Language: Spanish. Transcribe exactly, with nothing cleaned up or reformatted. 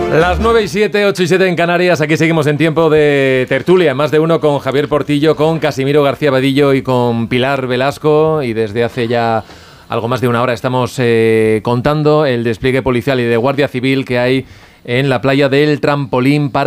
Las nueve y siete, ocho y siete en Canarias, aquí seguimos en tiempo de tertulia, más de uno con Javier Portillo, con Casimiro García Vadillo y con Pilar Velasco, y desde hace ya algo más de una hora estamos eh, contando el despliegue policial y de Guardia Civil que hay en la playa del Trampolín para